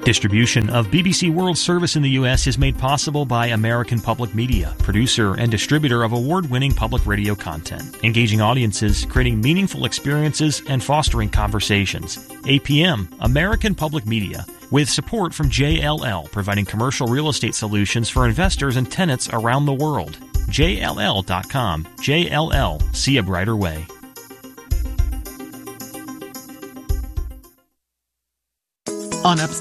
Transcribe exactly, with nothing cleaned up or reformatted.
Distribution of B B C World Service in the U S is made possible by American Public Media, producer and distributor of award-winning public radio content, engaging audiences, creating meaningful experiences, and fostering conversations. A P M, American Public Media, with support from J L L, providing commercial real estate solutions for investors and tenants around the world. J L L dot com. J L L. See a brighter way. On Upstate